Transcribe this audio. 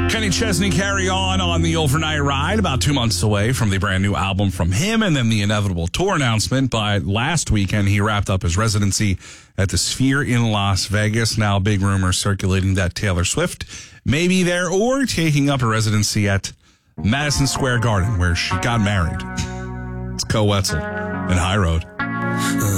Kenny Chesney Carry On the overnight ride, about 2 months away from the brand new album from him, and then the inevitable tour announcement. But last weekend, he wrapped up his residency at the Sphere in Las Vegas. Now, big rumors circulating that Taylor Swift may be there or taking up a residency at Madison Square Garden, where she got married. It's Co Wetzel and High Road.